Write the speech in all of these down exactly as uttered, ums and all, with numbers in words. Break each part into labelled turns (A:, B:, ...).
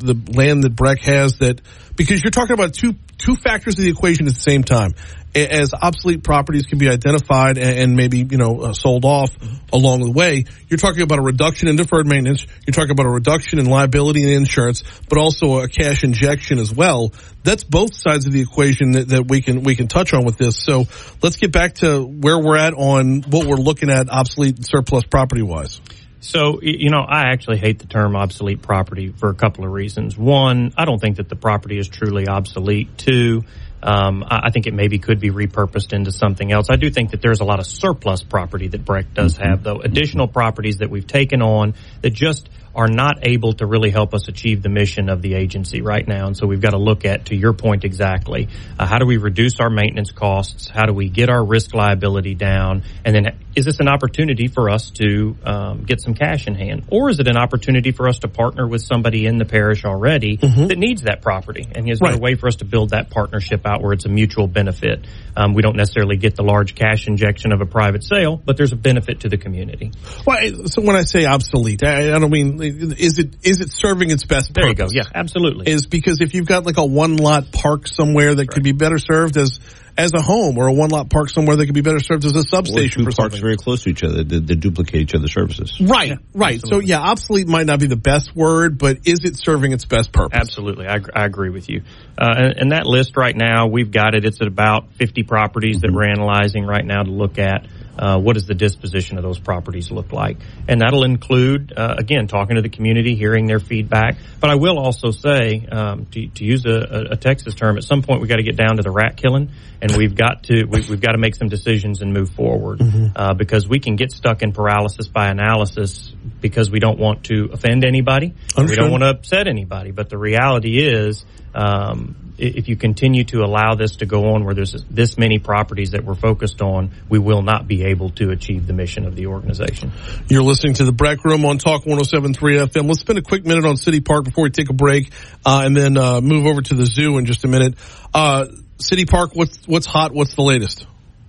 A: the land that Breck has that, because you're talking about two two factors of the equation at the same time. As obsolete properties can be identified and maybe, you know, uh, sold off along the way, you're talking about a reduction in deferred maintenance. You're talking about a reduction in liability and insurance, but also a cash injection as well. That's both sides of the equation that, that we can we can touch on with this. So let's get back to where we're at on what we're looking at obsolete and surplus property-wise.
B: So, you know, I actually hate the term obsolete property for a couple of reasons. One, I don't think that the property is truly obsolete. Two, Um, I think it maybe could be repurposed into something else. I do think that there's a lot of surplus property that Breck does have, though. Additional properties that we've taken on that just are not able to really help us achieve the mission of the agency right now. And so we've got to look at, to your point exactly, uh, how do we reduce our maintenance costs? How do we get our risk liability down? And then is this an opportunity for us to um, get some cash in hand? Or is it an opportunity for us to partner with somebody in the parish already mm-hmm. that needs that property? And is there right. a way for us to build that partnership out where it's a mutual benefit? Um, we don't necessarily get the large cash injection of a private sale, but there's a benefit to the community.
A: Well, so when I say obsolete, I, I don't mean, is it is it serving its best
B: there
A: purpose?
B: There you go. Yeah, absolutely.
A: Is because if you've got like a one lot park somewhere that right. could be better served as as a home, or a one lot park somewhere that could be better served as a substation
C: or two
A: for
C: parks
A: something.
C: Very close to each other, they, they duplicate each other's services.
A: Right, yeah, right. Absolutely. So yeah, obsolete might not be the best word, but is it serving its best purpose?
B: Absolutely, I, I agree with you. Uh, and, and that list right now, we've got it. It's at about fifty properties mm-hmm. that we're analyzing right now to look at. Uh, what does the disposition of those properties look like? And that'll include, uh, again, talking to the community, hearing their feedback. But I will also say, um, to, to use a, a Texas term, at some point we've got to get down to the rat killing, and we've got to we, we've got to make some decisions and move forward mm-hmm. uh, because we can get stuck in paralysis by analysis because we don't want to offend anybody, and we don't want to upset anybody. But the reality is, um, if you continue to allow this to go on where there's this many properties that we're focused on, we will not be able to achieve the mission of the organization.
A: You're listening to the Breck Room on Talk one oh seven point three F M. Let's spend a quick minute on City Park before we take a break, uh, and then uh, move over to the zoo in just a minute. Uh, City Park, what's what's hot? What's the latest?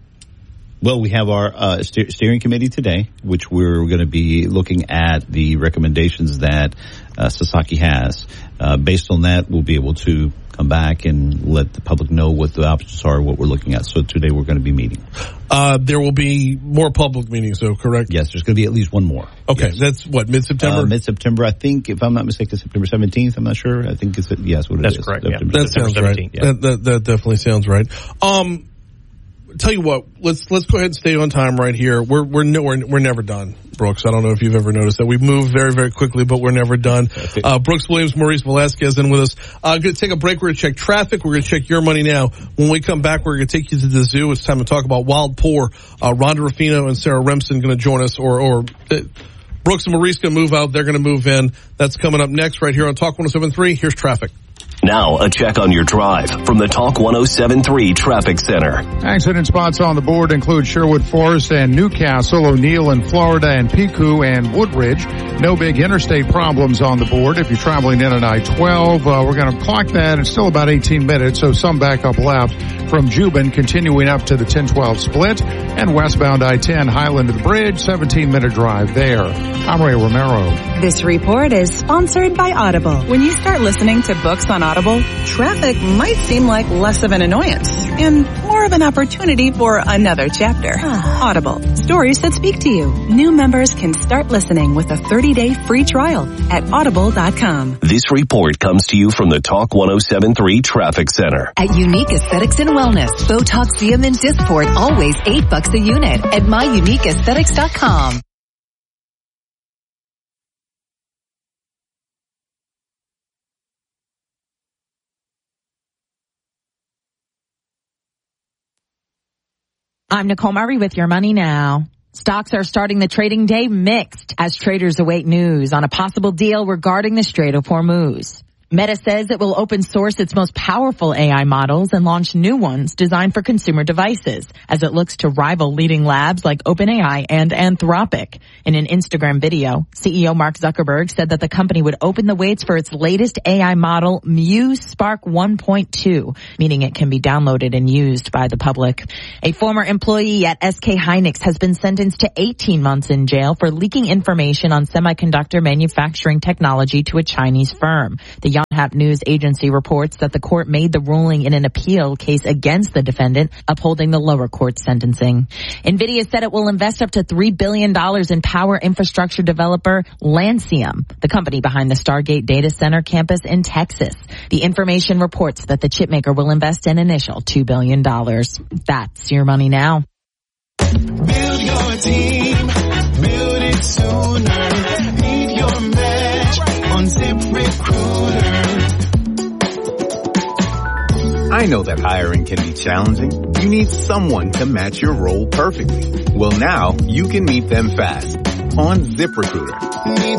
C: Well, we have our uh, steer- steering committee today, which we're going to be looking at the recommendations that uh, Sasaki has. Uh, based on that, we'll be able to come back and let the public know what the options are, what we're looking at. So today we're going to be meeting.
A: Uh, there will be more public meetings, though, correct?
C: Yes, there's going to be at least one more.
A: Okay,
C: yes.
A: That's what, mid-September?
C: Uh, mid-September, I think, if I'm not mistaken, September seventeenth. I'm not sure. I think it's, yes, what it
B: That's
C: is.
B: correct,
C: September,
B: yeah.
A: That sounds right.
B: Yeah.
A: That, that, that definitely sounds right. Um, tell you what, let's let's go ahead and stay on time right here. We're we're no, we're, we're never done, Brooks. I don't know if you've ever noticed that. We move very, very quickly, but we're never done. Uh, Brooks Williams, Maurice Velasquez in with us. I'm uh, going to take a break. We're going to check traffic. We're going to check your money now. When we come back, we're going to take you to the zoo. It's time to talk about Wild Pour. Uh, Rhonda Ruffino and Sarah Remsen going to join us, or, or uh, Brooks and Maurice going to move out. They're going to move in. That's coming up next right here on Talk one oh seven point three. Here's traffic.
D: Now, a check on your drive from the Talk one oh seven point three Traffic Center.
E: Accident spots on the board include Sherwood Forest and Newcastle, O'Neill in Florida, and Pico and Woodridge. No big interstate problems on the board. If you're traveling in on I twelve, uh, we're going to clock that. It's still about eighteen minutes, so some backup left from Juban, continuing up to the ten twelve split, and westbound I ten, Highland to the Bridge, seventeen minute drive there. I'm Ray Romero.
F: This report is sponsored by Audible. When you start listening to books on Audible, traffic might seem like less of an annoyance and more of an opportunity for another chapter. Audible, stories that speak to you. New members can start listening with a thirty day free trial at audible dot com.
D: This report comes to you from the Talk one oh seven point three Traffic Center.
G: At Unique Aesthetics and Wellness, Botox, Xeomin, Dysport, always eight bucks a unit at my unique aesthetics dot com.
H: I'm Nicole Murray with Your Money Now. Stocks are starting the trading day mixed as traders await news on a possible deal regarding the Strait of Hormuz. Meta says it will open source its most powerful A I models and launch new ones designed for consumer devices as it looks to rival leading labs like OpenAI and Anthropic. In an Instagram video, C E O Mark Zuckerberg said that the company would open the weights for its latest A I model, Muse Spark one point two, meaning it can be downloaded and used by the public. A former employee at S K Hynix has been sentenced to eighteen months in jail for leaking information on semiconductor manufacturing technology to a Chinese firm. The young Yonhap News Agency reports that the court made the ruling in an appeal case against the defendant, upholding the lower court sentencing. NVIDIA said it will invest up to three billion dollars in power infrastructure developer Lancium, the company behind the Stargate data center campus in Texas. The information reports that the chipmaker will invest an initial two billion dollars. That's your money now.
I: Build your team, build it sooner. Need your match on ZipRecruiter.
J: I know that hiring can be challenging. You need someone to match your role perfectly. Well, now you can meet them fast on ZipRecruiter.